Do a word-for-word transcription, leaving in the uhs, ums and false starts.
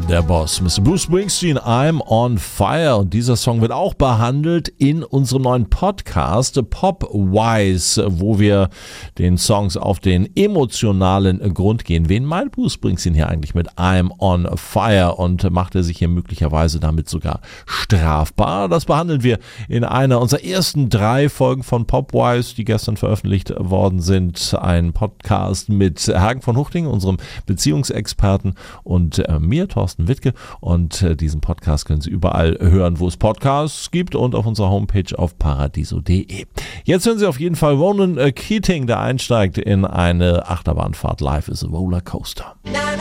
Der Boss, Mister Bruce Springsteen, I'm on Fire. Und dieser Song wird auch behandelt in unserem neuen Podcast Popwise, wo wir den Songs auf den emotionalen Grund gehen. Wen meint Bruce Springsteen hier eigentlich mit I'm on Fire und macht er sich hier möglicherweise damit sogar strafbar? Das behandeln wir in einer unserer ersten drei Folgen von Popwise, die gestern veröffentlicht worden sind. Ein Podcast mit Hagen von Huchting, unserem Beziehungsexperten, und äh, mir, Thorsten Wittke, und äh, diesen Podcast können Sie überall hören, wo es Podcasts gibt, und auf unserer Homepage auf paradiso punkt de. Jetzt hören Sie auf jeden Fall Ronan äh, Keating, der einsteigt in eine Achterbahnfahrt. Life is a Roller Coaster.